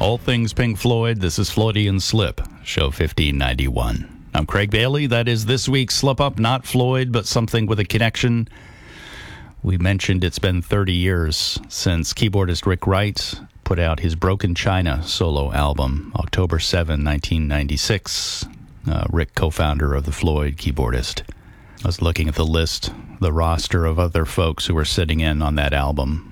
All things Pink Floyd. This is Floydian Slip, show 1591. I'm Craig Bailey. That is this week's Slip Up, not Floyd, but something with a connection. We mentioned it's been 30 years since keyboardist Rick Wright put out his Broken China solo album, October 7, 1996. Rick, co-founder of the Floyd, keyboardist. I was looking at the list, the roster of other folks who were sitting in on that album.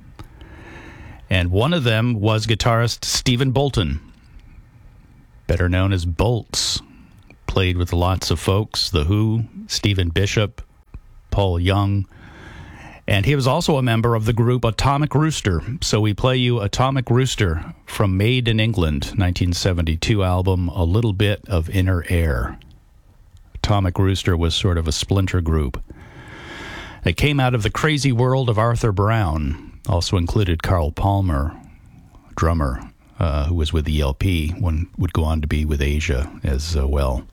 And one of them was guitarist Stephen Bolton, better known as Bolts. Played with lots of folks, The Who, Stephen Bishop, Paul Young, and he was also a member of the group Atomic Rooster. So we play you Atomic Rooster from Made in England, 1972 album, A Little Bit of Inner Air. Atomic Rooster was sort of a splinter group. They came out of the crazy world of Arthur Brown. Also included Carl Palmer, drummer, who was with ELP, one would go on to be with Asia as well.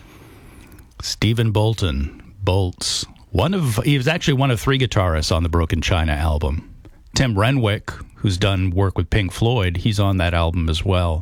Stephen Bolton, Bolts. He was actually one of three guitarists on the Broken China album. Tim Renwick, who's done work with Pink Floyd, he's on that album as well.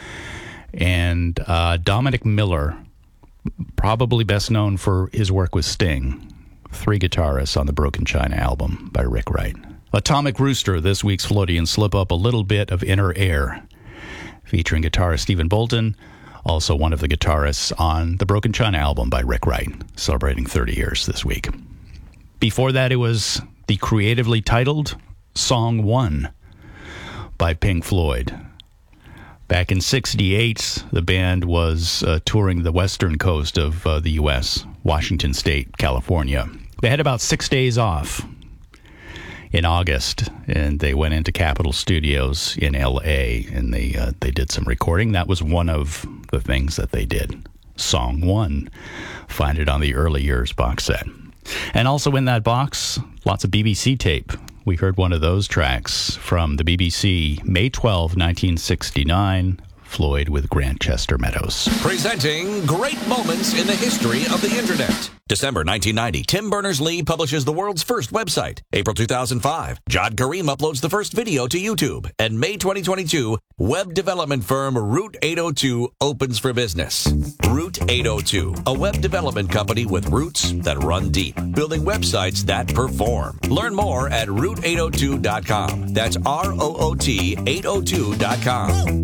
And Dominic Miller, probably best known for his work with Sting. Three guitarists on the Broken China album by Rick Wright. Atomic Rooster, this week's Floydian Slip Up, A Little Bit of Inner Air, featuring guitarist Stephen Bolton, also one of the guitarists on the Broken China album by Rick Wright, celebrating 30 years this week. Before that, it was the creatively titled Song 1 by Pink Floyd. Back in '68, the band was touring the western coast of the U.S., Washington State, California. They had about 6 days off in August, and they went into Capitol Studios in L.A., and they did some recording. That was one of the things that they did. Song 1. Find it on the Early Years box set. And also in that box, lots of BBC tape. We heard one of those tracks from the BBC, May 12, 1969, Floyd with Grantchester Meadows. Presenting great moments in the history of the Internet. December 1990, Tim Berners-Lee publishes the world's first website. April 2005, Jod Karim uploads the first video to YouTube. And May 2022, web development firm Route 802 opens for business. Route 802, a web development company with roots that run deep, building websites that perform. Learn more at route802.com. That's ROOT 802.com.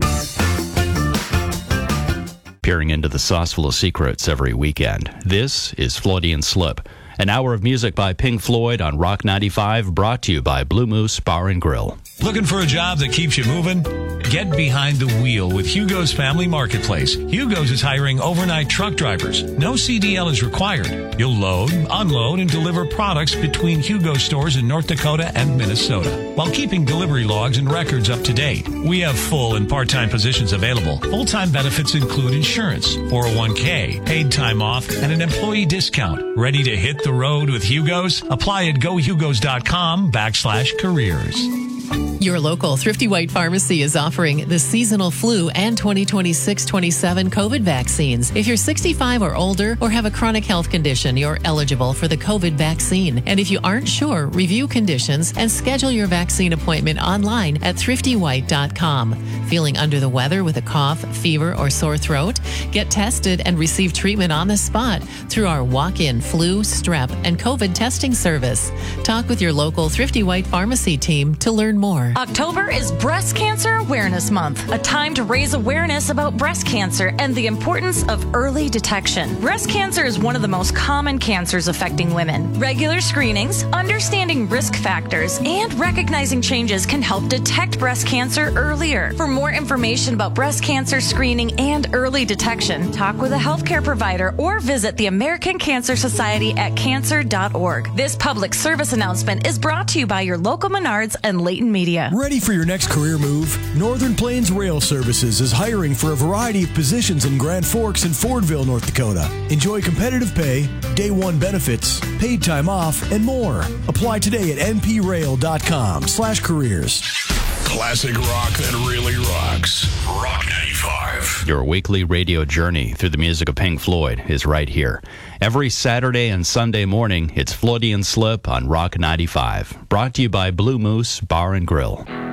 Peering into the sauce full of secrets every weekend. This is Floydian Slip, an hour of music by Pink Floyd on Rock 95, brought to you by Blue Moose Bar and Grill. Looking for a job that keeps you moving? Get behind the wheel with Hugo's Family Marketplace. Hugo's is hiring overnight truck drivers. No CDL is required. You'll load, unload, and deliver products between Hugo stores in North Dakota and Minnesota, while keeping delivery logs and records up to date. We have full and part-time positions available. Full-time benefits include insurance, 401k, paid time off, and an employee discount. Ready to hit the road with Hugo's? Apply at gohugos.com/careers. Your local Thrifty White Pharmacy is offering the seasonal flu and 2026-27 COVID vaccines. If you're 65 or older or have a chronic health condition, you're eligible for the COVID vaccine. And if you aren't sure, review conditions and schedule your vaccine appointment online at thriftywhite.com. Feeling under the weather with a cough, fever, or sore throat? Get tested and receive treatment on the spot through our walk-in flu, strep, and COVID testing service. Talk with your local Thrifty White Pharmacy team to learn more. October is Breast Cancer Awareness Month, a time to raise awareness about breast cancer and the importance of early detection. Breast cancer is one of the most common cancers affecting women. Regular screenings, understanding risk factors, and recognizing changes can help detect breast cancer earlier. For more information about breast cancer screening and early detection, talk with a healthcare provider or visit the American Cancer Society at cancer.org. This public service announcement is brought to you by your local Menards and Leighton Media. Ready for your next career move? Northern Plains Rail Services is hiring for a variety of positions in Grand Forks and Fordville, North Dakota. Enjoy competitive pay, day one benefits, paid time off, and more. Apply today at nprail.com/careers. Classic rock that really rocks. Rock 95. Your weekly radio journey through the music of Pink Floyd is right here. Every Saturday and Sunday morning, it's Floydian Slip on Rock 95. Brought to you by Blue Moose Bar and Grill.